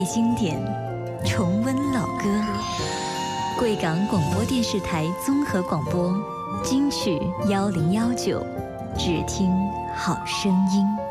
经典，重温老歌。贵港广播电视台综合广播，金曲1019，只听好声音。